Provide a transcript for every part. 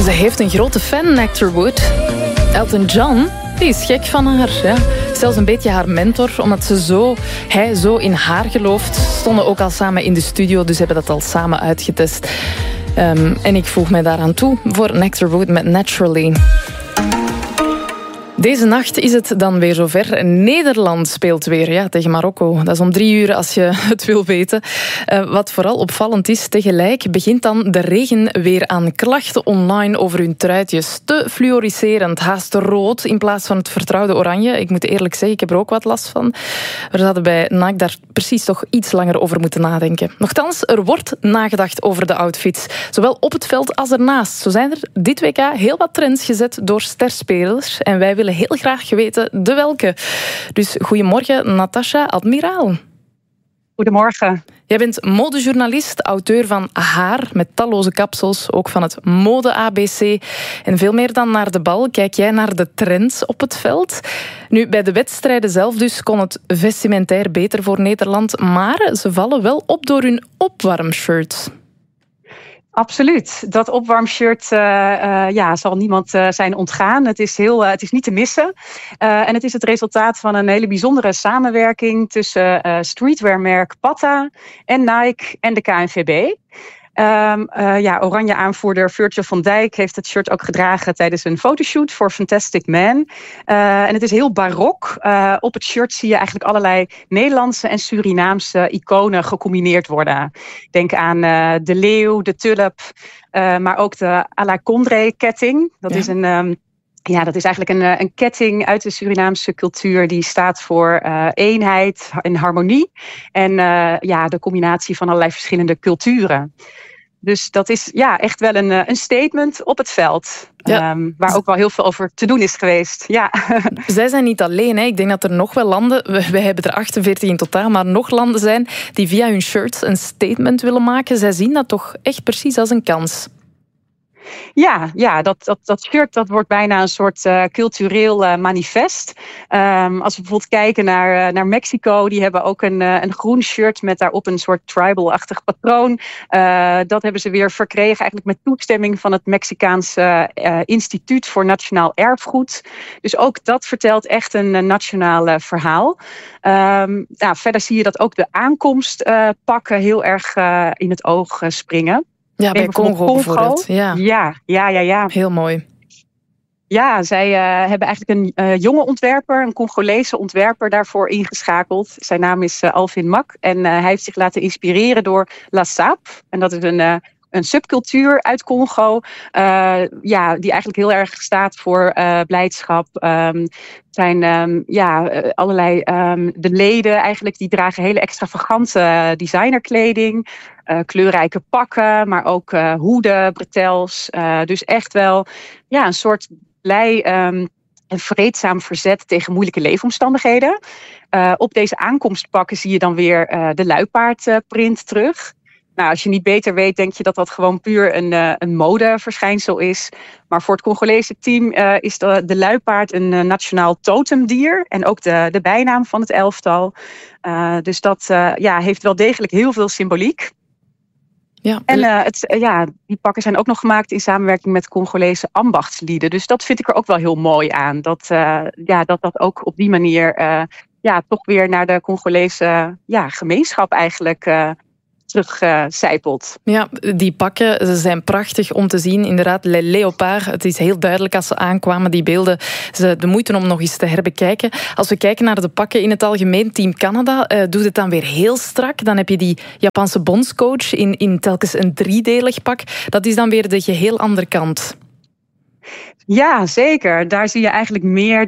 Ze heeft een grote fan, Nectar Wood. Elton John, die is gek van haar. Ja. Zelfs een beetje haar mentor, omdat hij zo in haar gelooft. Stonden ook al samen in de studio, dus hebben dat al samen uitgetest. En ik voeg mij daaraan toe voor Nectar Wood met Naturally. Deze nacht is het dan weer zover. Nederland speelt weer tegen Marokko. Dat is om 3:00 als je het wil weten. Wat vooral opvallend is, tegelijk begint dan de regen weer aan klachten online over hun truitjes. Te fluoriserend, haast rood in plaats van het vertrouwde oranje. Ik moet eerlijk zeggen, ik heb er ook wat last van. We zouden bij Nike daar precies toch iets langer over moeten nadenken. Nochtans, er wordt nagedacht over de outfits. Zowel op het veld als ernaast. Zo zijn er dit WK heel wat trends gezet door sterspelers. En wij willen heel graag weten de welke. Dus goedemorgen, Natasha Admiraal. Goedemorgen. Jij bent modejournalist, auteur van Haar met talloze kapsels, ook van het Mode ABC. En veel meer dan naar de bal kijk jij naar de trends op het veld. Nu, bij de wedstrijden zelf dus kon het vestimentair beter voor Nederland, maar ze vallen wel op door hun opwarmshirts. Absoluut. Dat opwarmshirt zal niemand zijn ontgaan. Het is niet te missen. En het is het resultaat van een hele bijzondere samenwerking tussen streetwearmerk Patta en Nike en de KNVB. Oranje aanvoerder Virgil van Dijk heeft het shirt ook gedragen tijdens een fotoshoot voor Fantastic Man. En het is heel barok. Op het shirt zie je eigenlijk allerlei Nederlandse en Surinaamse iconen gecombineerd worden. Denk aan de leeuw, de tulp, maar ook de Alakondre-ketting. Dat is dat is eigenlijk een ketting uit de Surinaamse cultuur die staat voor eenheid en harmonie. En de combinatie van allerlei verschillende culturen. Dus dat is echt wel een statement op het veld. Ja. Waar ook wel heel veel over te doen is geweest. Ja. Zij zijn niet alleen. Hè. Ik denk dat er nog wel landen, we hebben er 48 in totaal, maar nog landen zijn die via hun shirts een statement willen maken. Zij zien dat toch echt precies als een kans. Ja, dat shirt dat wordt bijna een soort cultureel manifest. Als we bijvoorbeeld kijken naar Mexico, die hebben ook een groen shirt met daarop een soort tribal-achtig patroon. Dat hebben ze weer verkregen eigenlijk met toestemming van het Mexicaanse Instituut voor Nationaal Erfgoed. Dus ook dat vertelt echt een nationaal verhaal. Verder zie je dat ook de aankomstpakken heel erg in het oog springen. Ja, bij Congo bijvoorbeeld. Ja. Heel mooi. Ja, zij hebben eigenlijk een jonge ontwerper, een Congolese ontwerper daarvoor ingeschakeld. Zijn naam is Alvin Mak en hij heeft zich laten inspireren door La Sap. En dat is een subcultuur uit Congo, die eigenlijk heel erg staat voor blijdschap. Zijn allerlei de leden eigenlijk, die dragen hele extravagante designerkleding, kleurrijke pakken, maar ook hoeden, bretels. Dus echt wel een soort blij en vreedzaam verzet tegen moeilijke leefomstandigheden. Op deze aankomstpakken zie je dan weer de luipaardprint terug. Nou, als je niet beter weet, denk je dat dat gewoon puur een modeverschijnsel is. Maar voor het Congolese team is de luipaard een nationaal totemdier. En ook de bijnaam van het elftal. Dus dat heeft wel degelijk heel veel symboliek. Ja. En die pakken zijn ook nog gemaakt in samenwerking met Congolese ambachtslieden. Dus dat vind ik er ook wel heel mooi aan. Dat ook op die manier toch weer naar de Congolese gemeenschap eigenlijk terugcijpelt. Ja, die pakken, ze zijn prachtig om te zien. Inderdaad, Le Léopard, het is heel duidelijk als ze aankwamen, die beelden, de moeite om nog eens te herbekijken. Als we kijken naar de pakken in het algemeen, Team Canada doet het dan weer heel strak. Dan heb je die Japanse bondscoach in telkens een 3-delig pak. Dat is dan weer de geheel andere kant. Ja, zeker. Daar zie je eigenlijk meer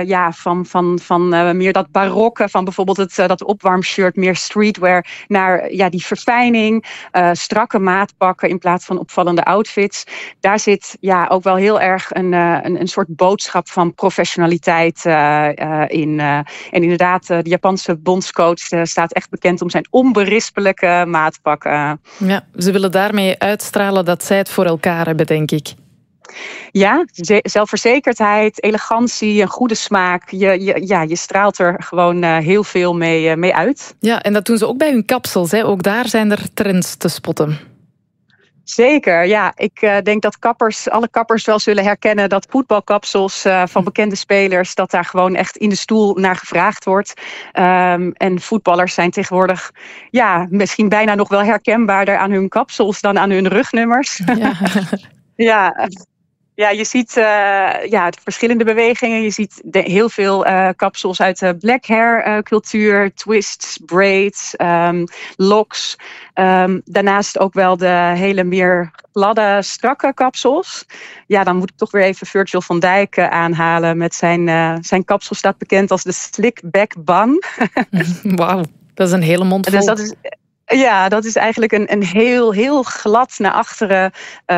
meer dat barokke van bijvoorbeeld dat opwarmshirt, meer streetwear, naar die verfijning, strakke maatpakken in plaats van opvallende outfits. Daar zit ook wel heel erg een soort boodschap van professionaliteit in. En inderdaad, de Japanse bondscoach staat echt bekend om zijn onberispelijke maatpakken. Ja, ze willen daarmee uitstralen dat zij het voor elkaar hebben, denk ik. Ja, zelfverzekerdheid, elegantie, een goede smaak. Je straalt er gewoon heel veel mee uit. Ja, en dat doen ze ook bij hun kapsels. Hè. Ook daar zijn er trends te spotten. Zeker, ja. Ik denk dat alle kappers wel zullen herkennen dat voetbalkapsels van bekende spelers, dat daar gewoon echt in de stoel naar gevraagd wordt. En voetballers zijn tegenwoordig misschien bijna nog wel herkenbaarder aan hun kapsels dan aan hun rugnummers. Ja. Ja. Ja, je ziet de verschillende bewegingen. Je ziet heel veel kapsels uit de black hair cultuur, twists, braids, locks. Daarnaast ook wel de hele meer gladde, strakke kapsels. Ja, dan moet ik toch weer even Virgil van Dijk aanhalen met zijn kapsel staat bekend als de slick back bun. Wauw, dat is een hele mond vol. Dus dat is eigenlijk een heel, heel glad naar achteren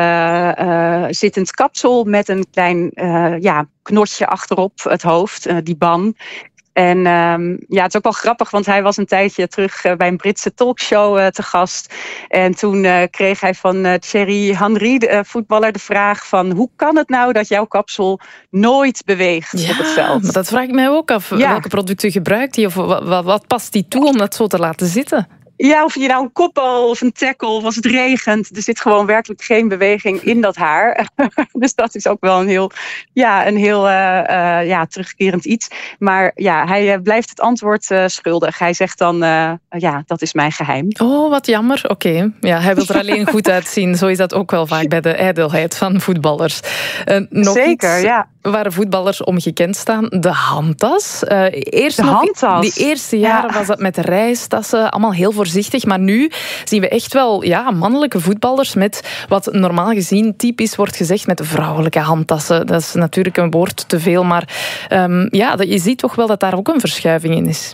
zittend kapsel met een klein knotje achterop het hoofd, die ban. En het is ook wel grappig, want hij was een tijdje terug bij een Britse talkshow te gast. En toen kreeg hij van Thierry Henry, de voetballer, de vraag van hoe kan het nou dat jouw kapsel nooit beweegt op het veld? Maar dat vraag ik mij ook af. Welke producten gebruikt hij of wat past hij toe om dat zo te laten zitten? Ja, of je nou een kopbal of een tackle of als het regent. Er zit gewoon werkelijk geen beweging in dat haar. Dus dat is ook wel een heel terugkerend iets. Maar hij blijft het antwoord schuldig. Hij zegt dan, dat is mijn geheim. Oh, wat jammer. Oké. Ja, hij wil er alleen goed uitzien. Zo is dat ook wel vaak bij de ijdelheid van voetballers. Zeker, waar voetballers om gekend staan, de handtas. Handtas. Die eerste jaren was dat met reistassen, allemaal heel voorzichtig. Maar nu zien we echt wel mannelijke voetballers met wat normaal gezien typisch wordt gezegd met vrouwelijke handtassen. Dat is natuurlijk een woord te veel, maar je ziet toch wel dat daar ook een verschuiving in is.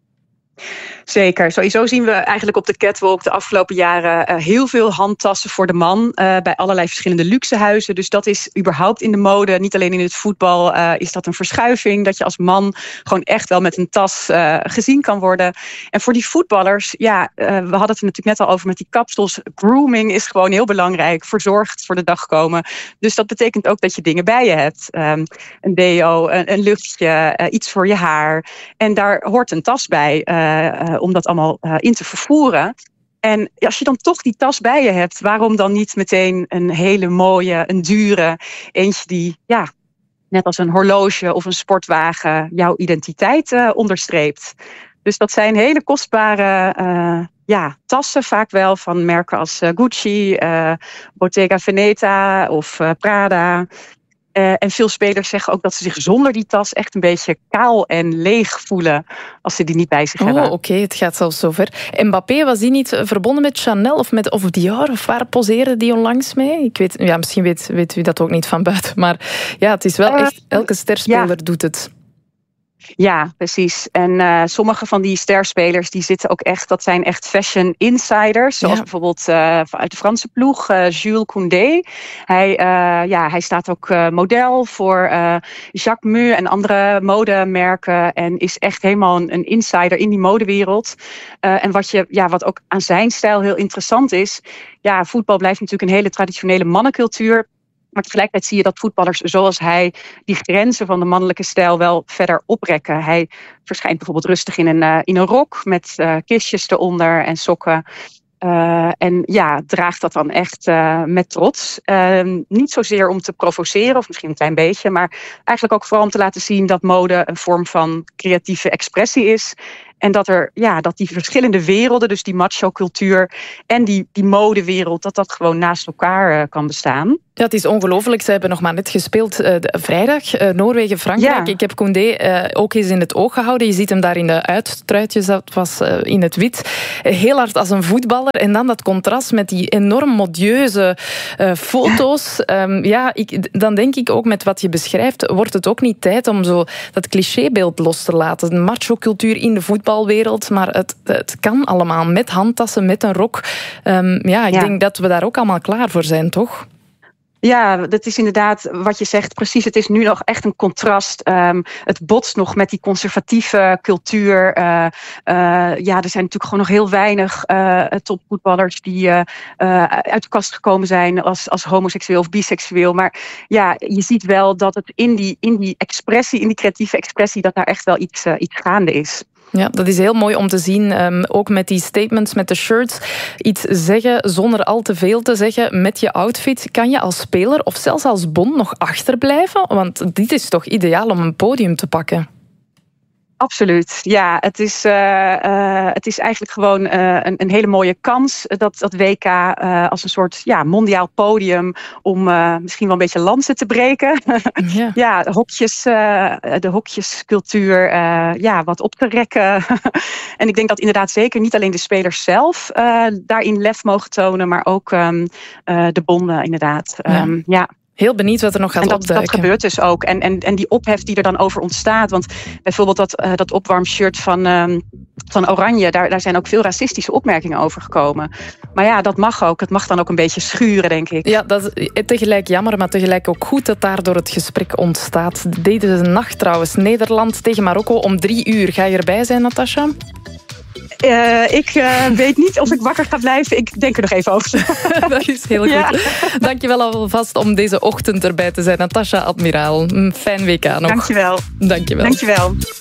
Zeker. Sowieso zien we eigenlijk op de catwalk de afgelopen jaren heel veel handtassen voor de man. Bij allerlei verschillende luxehuizen. Dus dat is überhaupt in de mode. Niet alleen in het voetbal is dat een verschuiving. Dat je als man gewoon echt wel met een tas gezien kan worden. En voor die voetballers, we hadden het er natuurlijk net al over met die kapsels. Grooming is gewoon heel belangrijk. Verzorgd voor de dag komen. Dus dat betekent ook dat je dingen bij je hebt. Een deo, een luchtje, iets voor je haar. En daar hoort een tas bij. Om dat allemaal in te vervoeren. En als je dan toch die tas bij je hebt, waarom dan niet meteen een hele mooie, een dure, eentje die, net als een horloge of een sportwagen, jouw identiteit onderstreept. Dus dat zijn hele kostbare tassen, vaak wel van merken als Gucci, Bottega Veneta of Prada. En veel spelers zeggen ook dat ze zich zonder die tas echt een beetje kaal en leeg voelen als ze die niet bij zich hebben. Oké, het gaat zelfs zover. Mbappé, was die niet verbonden met Chanel of Dior? Of waar poseerde die onlangs mee? Ik weet, misschien weet u dat ook niet van buiten. Maar het is wel echt, elke sterspeler doet het. Ja, precies. En sommige van die sterspelers die zitten ook echt, dat zijn echt fashion insiders. Zoals bijvoorbeeld uit de Franse ploeg, Jules Koundé. Hij staat ook model voor Jacques Mu en andere modemerken. En is echt helemaal een insider in die modewereld. En wat ook aan zijn stijl heel interessant is. Ja, voetbal blijft natuurlijk een hele traditionele mannencultuur. Maar tegelijkertijd zie je dat voetballers zoals hij die grenzen van de mannelijke stijl wel verder oprekken. Hij verschijnt bijvoorbeeld rustig in een rok met kistjes eronder en sokken. En draagt dat dan echt met trots. Niet zozeer om te provoceren, of misschien een klein beetje, maar eigenlijk ook vooral om te laten zien dat mode een vorm van creatieve expressie is. En dat die verschillende werelden, dus die macho-cultuur en die modewereld, dat gewoon naast elkaar kan bestaan. Ja, het is ongelooflijk. Ze hebben nog maar net gespeeld vrijdag. Noorwegen-Frankrijk. Ja. Ik heb Koundé ook eens in het oog gehouden. Je ziet hem daar in de uittruitjes, dat was in het wit. Heel hard als een voetballer. En dan dat contrast met die enorm modieuze foto's. Dan denk ik ook met wat je beschrijft, wordt het ook niet tijd om zo dat clichébeeld los te laten. De macho-cultuur in de voetbalwereld, maar het kan allemaal met handtassen, met een rok. Ik denk dat we daar ook allemaal klaar voor zijn, toch? Ja, dat is inderdaad wat je zegt. Precies, het is nu nog echt een contrast. Het botst nog met die conservatieve cultuur. Er zijn natuurlijk gewoon nog heel weinig topvoetballers die uit de kast gekomen zijn als homoseksueel of biseksueel. Maar je ziet wel dat het in die expressie, in die creatieve expressie, dat daar echt wel iets gaande is. Ja, dat is heel mooi om te zien. Ook met die statements, met de shirts. Iets zeggen zonder al te veel te zeggen met je outfit. Kan je als speler of zelfs als bond nog achterblijven? Want dit is toch ideaal om een podium te pakken? Absoluut, ja. Het is eigenlijk gewoon een hele mooie kans, dat WK, als een soort mondiaal podium om misschien wel een beetje lansen te breken. Ja, Ja, de hokjescultuur wat op te rekken. En ik denk dat inderdaad zeker niet alleen de spelers zelf daarin lef mogen tonen, maar ook de bonden inderdaad. Ja. Heel benieuwd wat er nog gaat opduiken. Dat gebeurt dus ook. En die ophef die er dan over ontstaat. Want bijvoorbeeld dat opwarmshirt van Oranje, daar zijn ook veel racistische opmerkingen over gekomen. Maar ja, dat mag ook. Het mag dan ook een beetje schuren, denk ik. Ja, dat is tegelijk jammer, maar tegelijk ook goed dat daardoor het gesprek ontstaat. Deze nacht trouwens, Nederland tegen Marokko om 3:00. Ga je erbij zijn, Natasja? Ik weet niet of ik wakker ga blijven. Ik denk er nog even over. Dat is heel goed. Ja. Dankjewel alvast om deze ochtend erbij te zijn. Natasja Admiraal. Een fijn WK nog. Dankjewel. Dankjewel.